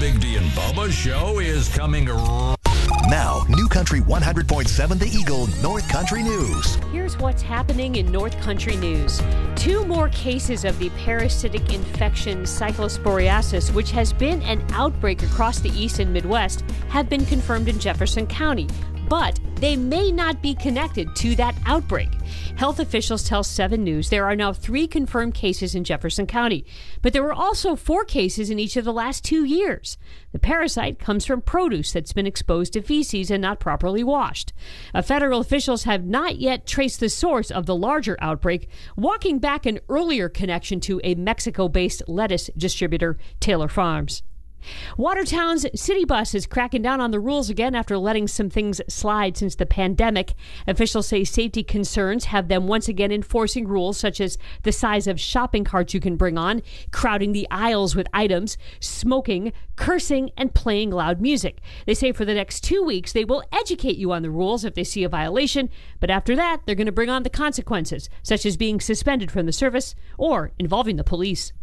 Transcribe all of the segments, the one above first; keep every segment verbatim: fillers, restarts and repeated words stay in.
Big D and Bubba Show is coming. Now, New Country one hundred point seven The Eagle North Country News. Here's what's happening in North Country News. Two more cases of the parasitic infection cyclosporiasis, which has been an outbreak across the East and Midwest, have been confirmed in Jefferson County. But they may not be connected to that outbreak. Health officials tell seven News there are now three confirmed cases in Jefferson County, but there were also four cases in each of the last two years. The parasite comes from produce that's been exposed to feces and not properly washed. Uh, federal officials have not yet traced the source of the larger outbreak, walking back an earlier connection to a Mexico-based lettuce distributor, Taylor Farms. Watertown's city bus is cracking down on the rules again after letting some things slide since the pandemic. Officials say safety concerns have them once again enforcing rules such as the size of shopping carts you can bring on, crowding the aisles with items, smoking, cursing, and playing loud music. They say for the next two weeks they will educate you on the rules if they see a violation, but after that they're going to bring on the consequences, such as being suspended from the service or involving the police.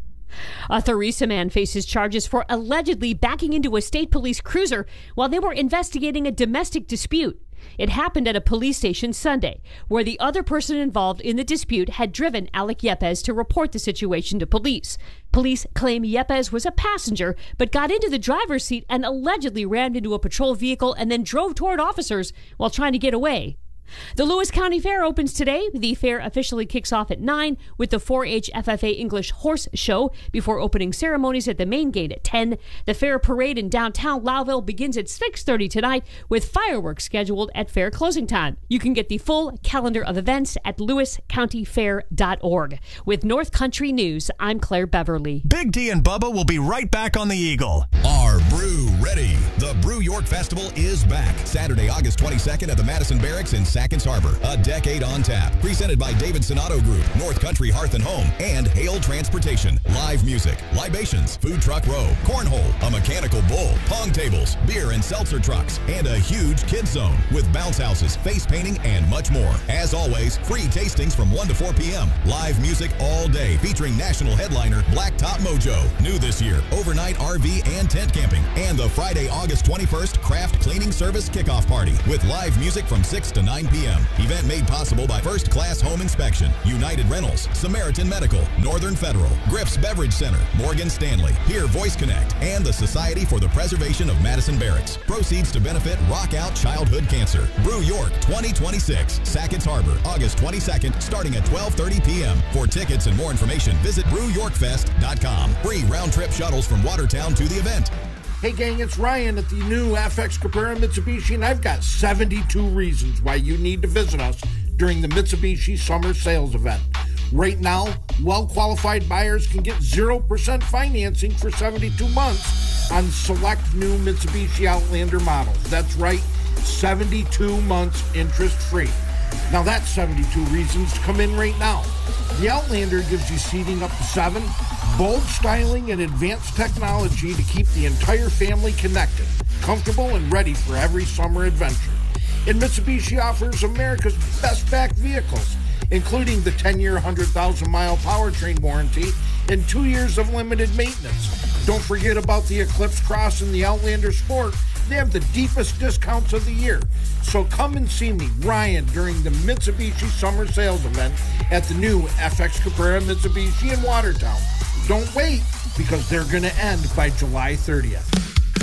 A Theresa man faces charges for allegedly backing into a state police cruiser while they were investigating a domestic dispute. It happened at a police station Sunday, where the other person involved in the dispute had driven Alec Yepes to report the situation to police. Police claim Yepes was a passenger, but got into the driver's seat and allegedly rammed into a patrol vehicle and then drove toward officers while trying to get away. The Lewis County Fair opens today. The fair officially kicks off at nine with the four H F F A English Horse Show before opening ceremonies at the main gate at ten. The fair parade in downtown Lowville begins at six thirty tonight with fireworks scheduled at fair closing time. You can get the full calendar of events at lewis county fair dot org. With North Country News, I'm Claire Beverly. Big D and Bubba will be right back on the Eagle. Are Brew ready? The Brew York Festival is back. Saturday, August twenty-second at the Madison Barracks in Sackets Harbor. A decade on tap. Presented by David Sonato Group, North Country Hearth and Home, and Hale Transportation. Live music, libations, food truck row, cornhole, a mechanical bull, pong tables, beer and seltzer trucks, and a huge kids zone with bounce houses, face painting, and much more. As always, free tastings from one to four p.m. Live music all day featuring national headliner Blacktop Mojo. New this year, overnight R V and tent camping. And the Friday, August twenty-first craft cleaning service kickoff party with live music from six to nine p.m. Event made possible by First Class Home Inspection, United Rentals, Samaritan Medical, Northern Federal, Griff's Beverage Center, Morgan Stanley, Here Voice Connect, and the Society for the Preservation of Madison Barracks. Proceeds to benefit Rock Out Childhood Cancer. Brew York twenty twenty-six, Sackets Harbor, August twenty-second, starting at twelve thirty p.m. For tickets and more information, visit brew york fest dot com. Free round-trip shuttles from Watertown to the event. Hey gang, it's Ryan at the new F X Cabrera Mitsubishi, and I've got seventy-two reasons why you need to visit us during the Mitsubishi Summer Sales Event. Right now, well-qualified buyers can get zero percent financing for seventy-two months on select new Mitsubishi Outlander models. That's right, seventy-two months interest-free. Now that's seventy-two reasons to come in right now. The Outlander gives you seating up to seven, bold styling and advanced technology to keep the entire family connected, comfortable, and ready for every summer adventure. And Mitsubishi offers America's best-backed vehicles, including the ten-year, one hundred thousand mile powertrain warranty and two years of limited maintenance. Don't forget about the Eclipse Cross and the Outlander Sport. They have the deepest discounts of the year. So come and see me, Ryan, during the Mitsubishi Summer Sales Event at the new F X Cabrera Mitsubishi in Watertown. Don't wait, because they're going to end by July thirtieth.